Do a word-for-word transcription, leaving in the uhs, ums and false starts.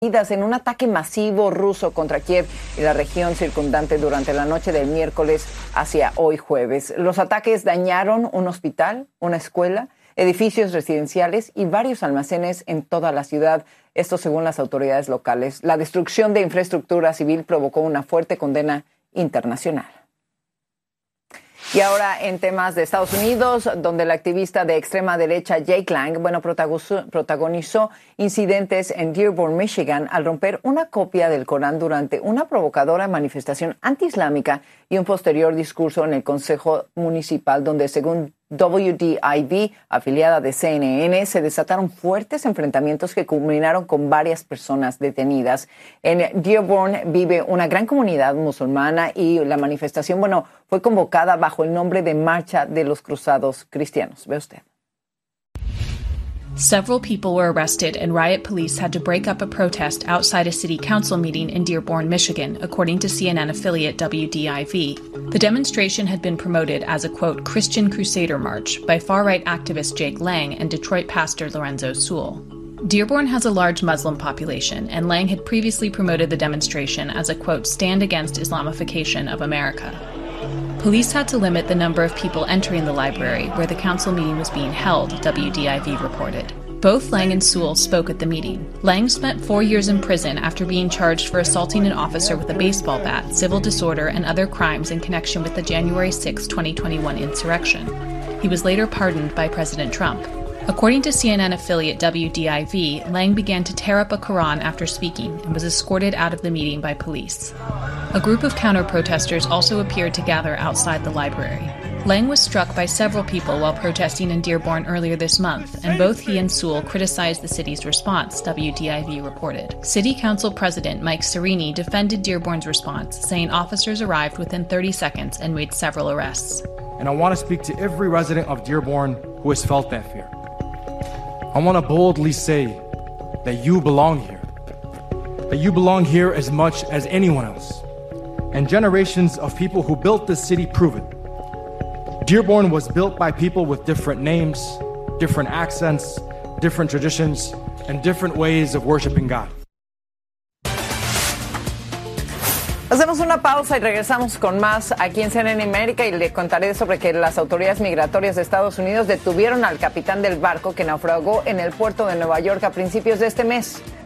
en un ataque masivo ruso contra Kiev y la región circundante durante la noche del miércoles hacia hoy jueves. Los ataques dañaron un hospital, una escuela, edificios residenciales y varios almacenes en toda la ciudad. Esto según las autoridades locales. La destrucción de infraestructura civil provocó una fuerte condena internacional. Y ahora en temas de Estados Unidos, donde el activista de extrema derecha Jake Lang, bueno, protagonizó, protagonizó incidentes en Dearborn, Michigan, al romper una copia del Corán durante una provocadora manifestación antiislámica y un posterior discurso en el Consejo Municipal, donde según W D I V, afiliada de C N N, se desataron fuertes enfrentamientos que culminaron con varias personas detenidas. En Dearborn vive una gran comunidad musulmana y la manifestación, bueno, fue convocada bajo el nombre de Marcha de los Cruzados Cristianos. Ve usted. Several people were arrested and riot police had to break up a protest outside a city council meeting in Dearborn, Michigan, according to C N N affiliate W D I V. The demonstration had been promoted as a, quote, Christian Crusader March by far-right activist Jake Lang and Detroit pastor Lorenzo Sewell. Dearborn has a large Muslim population, and Lang had previously promoted the demonstration as a, quote, stand against Islamification of America. Police had to limit the number of people entering the library where the council meeting was being held, W D I V reported. Both Lang and Sewell spoke at the meeting. Lang spent four years in prison after being charged for assaulting an officer with a baseball bat, civil disorder, and other crimes in connection with the January sixth, twenty twenty-one insurrection. He was later pardoned by President Trump. According to C N N affiliate W D I V, Lang began to tear up a Quran after speaking and was escorted out of the meeting by police. A group of counter-protesters also appeared to gather outside the library. Lang was struck by several people while protesting in Dearborn earlier this month, and both he and Sewell criticized the city's response, W D I V reported. City Council President Mike Cerini defended Dearborn's response, saying officers arrived within thirty seconds and made several arrests. And I want to speak to every resident of Dearborn who has felt that fear. I want to boldly say that you belong here, that you belong here as much as anyone else. And generations of people who built this city prove it. Dearborn was built by people with different names, different accents, different traditions, and different ways of worshiping God. Hacemos una pausa y regresamos con más aquí en C N N América y le contaré sobre que las autoridades migratorias de Estados Unidos detuvieron al capitán del barco que naufragó en el puerto de Nueva York a principios de este mes.